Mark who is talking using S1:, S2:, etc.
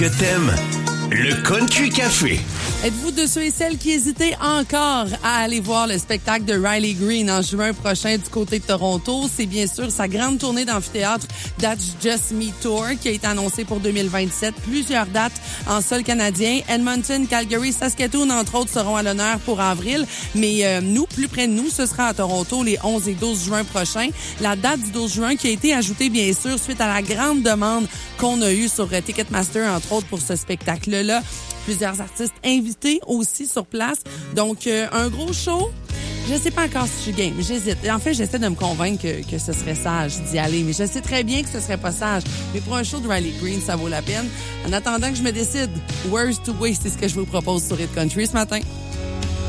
S1: Que t'aimes, le Country Café.
S2: Êtes-vous de ceux et celles qui hésitaient encore à aller voir le spectacle de Riley Green en juin prochain du côté de Toronto? C'est bien sûr sa grande tournée d'amphithéâtre That's Just Me Tour qui a été annoncée pour 2027. Plusieurs dates en sol canadien. Edmonton, Calgary, Saskatoon, entre autres, seront à l'honneur pour avril. Mais nous, plus près de nous, ce sera à Toronto les 11 et 12 juin prochains. La date du 12 juin qui a été ajoutée, bien sûr, suite à la grande demande qu'on a eue sur Ticketmaster, entre autres, pour ce spectacle-là. Plusieurs artistes invités aussi sur place. Donc, un gros show. Je sais pas encore si je suis game. J'hésite. En fait, j'essaie de me convaincre que ce serait sage d'y aller. Mais je sais très bien que ce serait pas sage. Mais pour un show de Riley Green, ça vaut la peine. En attendant que je me décide, Words to Waste, c'est ce que je vous propose sur Hit Country ce matin.